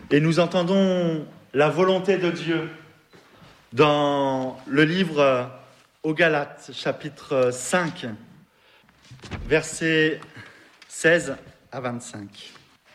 Et nous entendons la volonté de Dieu dans le livre aux Galates, chapitre 5, versets 16 à 25.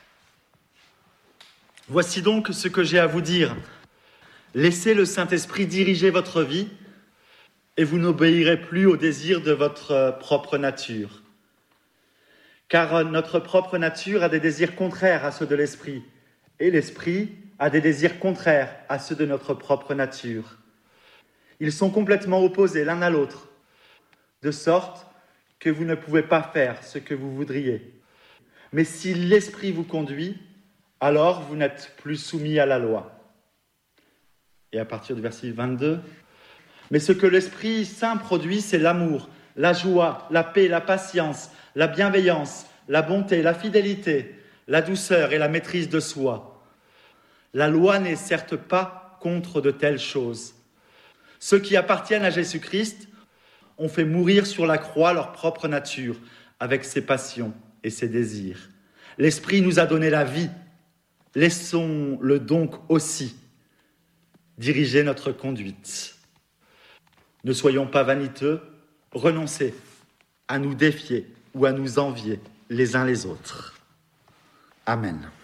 Voici donc ce que j'ai à vous dire. Laissez le Saint-Esprit diriger votre vie et vous n'obéirez plus aux désirs de votre propre nature. Car notre propre nature a des désirs contraires à ceux de l'Esprit, et l'Esprit a des désirs contraires à ceux de notre propre nature. Ils sont complètement opposés l'un à l'autre, de sorte que vous ne pouvez pas faire ce que vous voudriez. Mais si l'Esprit vous conduit, alors vous n'êtes plus soumis à la loi. Et à partir du verset 22, mais ce que l'Esprit Saint produit, c'est l'amour, la joie, la paix, la patience, la bienveillance, la bonté, la fidélité, la douceur et la maîtrise de soi. La loi n'est certes pas contre de telles choses. Ceux qui appartiennent à Jésus-Christ ont fait mourir sur la croix leur propre nature, avec ses passions et ses désirs. L'Esprit nous a donné la vie. Laissons-le donc aussi diriger notre conduite. Ne soyons pas vaniteux, renoncez à nous défier ou à nous envier les uns les autres. Amen.